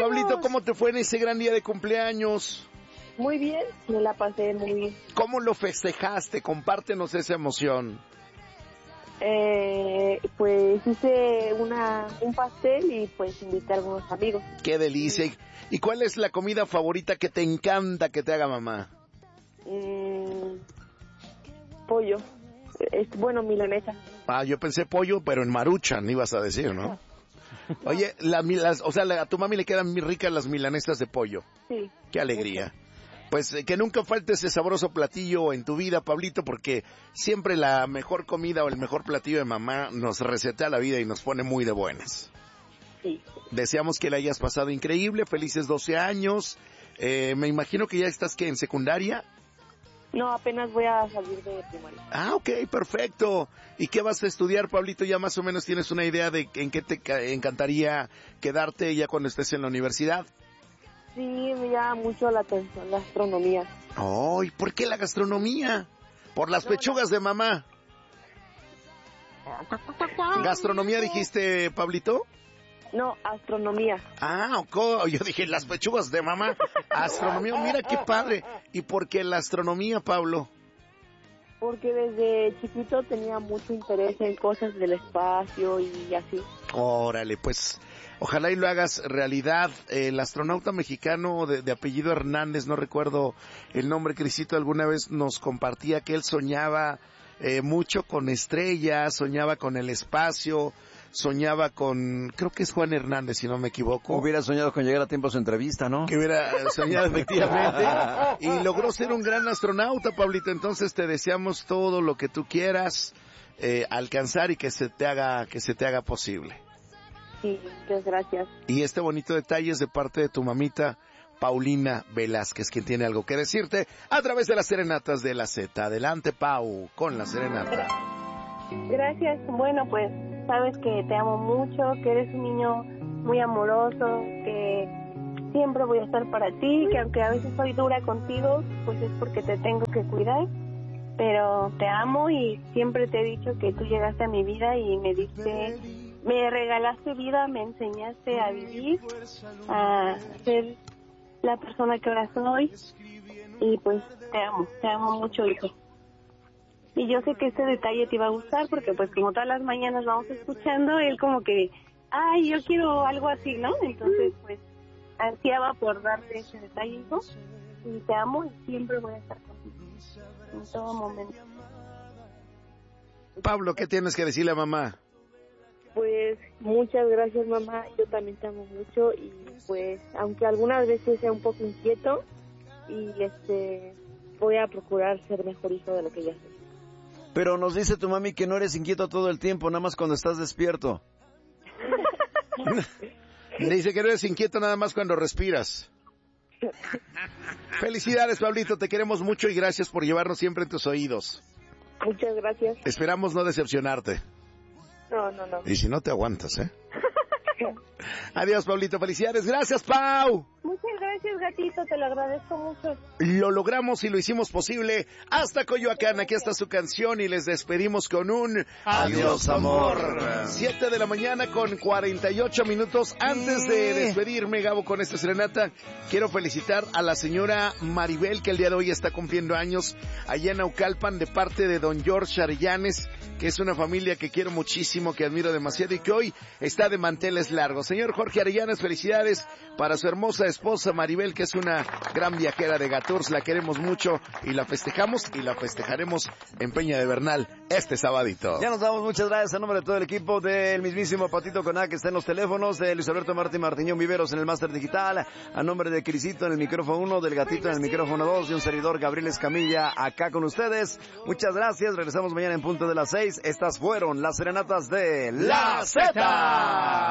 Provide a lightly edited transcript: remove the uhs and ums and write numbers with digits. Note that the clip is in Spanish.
Pablito, ¿cómo te fue en ese gran día de cumpleaños? Muy bien, me la pasé muy bien. ¿Cómo lo festejaste? Compártenos esa emoción. Pues hice un pastel y pues invité a algunos amigos. ¡Qué delicia! ¿Y cuál es la comida favorita que te encanta que te haga mamá? Pollo. Bueno, milanesa. Ah, yo pensé pollo, pero en Maruchan ibas a decir, ¿no? Oye, a tu mami le quedan muy ricas las milanesas de pollo. Sí. ¡Qué alegría! Pues que nunca falte ese sabroso platillo en tu vida, Pablito, porque siempre la mejor comida o el mejor platillo de mamá nos resetea la vida y nos pone muy de buenas. Sí. Deseamos que la hayas pasado increíble, felices 12 años. Me imagino que ya estás, ¿qué, en secundaria? No, apenas voy a salir de primaria. Ah, ok, perfecto. ¿Y qué vas a estudiar, Pablito? ¿Ya más o menos tienes una idea de en qué te encantaría quedarte ya cuando estés en la universidad? Sí, me llama mucho la atención la astronomía. Oh, ¿y por qué la gastronomía? Por las pechugas de mamá. ¿Gastronomía dijiste, Pablito? No, astronomía. Ah, yo dije las pechugas de mamá. Astronomía, mira qué padre. ¿Y por qué la astronomía, Pablo? Porque desde chiquito tenía mucho interés en cosas del espacio y así. Órale, pues ojalá y lo hagas realidad. El astronauta mexicano de apellido Hernández, no recuerdo el nombre, Crisito, alguna vez nos compartía que él soñaba mucho con estrellas, soñaba con el espacio, soñaba con, creo que es Juan Hernández, si no me equivoco. Hubiera soñado con llegar a tiempo a su entrevista, ¿no? Que hubiera soñado efectivamente. Y logró ser un gran astronauta, Pablito. Entonces te deseamos todo lo que tú quieras alcanzar y que se te haga posible. Sí, muchas gracias. Y este bonito detalle es de parte de tu mamita, Paulina Velázquez, quien tiene algo que decirte a través de las serenatas de la Z. Adelante, Pau, con la serenata. Gracias. Bueno, pues sabes que te amo mucho, que eres un niño muy amoroso, que siempre voy a estar para ti, que aunque a veces soy dura contigo, pues es porque te tengo que cuidar, pero te amo y siempre te he dicho que tú llegaste a mi vida y me regalaste vida, me enseñaste a vivir, a ser la persona que ahora soy y pues te amo mucho, hijo. Y yo sé que este detalle te iba a gustar porque pues como todas las mañanas vamos escuchando, él como que, ay, yo quiero algo así, ¿no? Entonces pues ansiaba por darte ese detalle, hijo, y te amo y siempre voy a estar contigo, en todo momento. Pablo, ¿qué tienes que decirle a mamá? Pues muchas gracias, mamá, yo también te amo mucho y pues aunque algunas veces sea un poco inquieto y voy a procurar ser mejor hijo de lo que ya soy. Pero nos dice tu mami que no eres inquieto todo el tiempo, nada más cuando estás despierto. Le dice que no eres inquieto nada más cuando respiras. Felicidades, Pablito, te queremos mucho y gracias por llevarnos siempre en tus oídos. Muchas gracias. Esperamos no decepcionarte. No. Y si no te aguantas, ¿eh? Adiós, Pablito, felicidades. Gracias, Pau. Muchas gracias, gatito, te lo agradezco mucho. Lo logramos y lo hicimos posible. Hasta Coyoacán, aquí está su canción y les despedimos con un adiós, amor. 7 de la mañana con 48 minutos. Antes de despedirme, Gabo, con esta serenata, quiero felicitar a la señora Maribel, que el día de hoy está cumpliendo años allá en Naucalpan, de parte de don George Arellanes, que es una familia que quiero muchísimo, que admiro demasiado y que hoy está de manteles largos. Señor Jorge Arellanes, felicidades para su hermosa esposa Maribel, que es una gran viajera de Gaturs. La queremos mucho y la festejamos y la festejaremos en Peña de Bernal este sabadito. Ya nos damos, muchas gracias a nombre de todo el equipo del mismísimo Patito Coná, que está en los teléfonos, de Luis Alberto Martiñón Viveros en el máster digital, a nombre de Crisito en el micrófono 1, del Gatito en el micrófono 2 y un servidor Gabriel Escamilla acá con ustedes. Muchas gracias, regresamos mañana en punto de las 6. Estas fueron las serenatas de La Z.